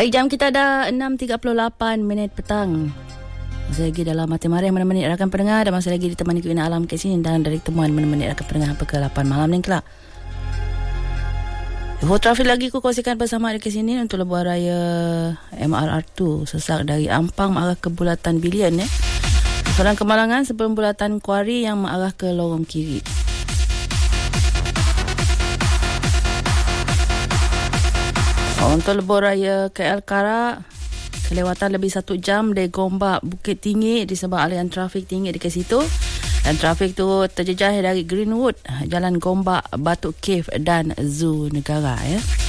Baik, jam kita dah 6.38 minit petang. Masih lagi dalam Mati Marih menemani rakan pendengar, dan masih lagi ditemani Kuina Alam ke sini, dan dari temuan menemani rakan pendengar sampai ke 8 malam ni kelak. Info trafik lagi aku kongsikan bersama di sini untuk lebuh raya MRR2 sesak dari Ampang mengarah ke Bulatan Bilion ya. Soalan kemalangan sebelum Bulatan Kuari yang mengarah ke lorong kiri. Untuk lebuh raya KL Karak, kelewatan lebih 1 jam dari Gombak Bukit Tinggi disebab aliran trafik tinggi di situ. Dan trafik tu terjejah dari Greenwood, Jalan Gombak, Batu Cave dan Zoo Negara ya.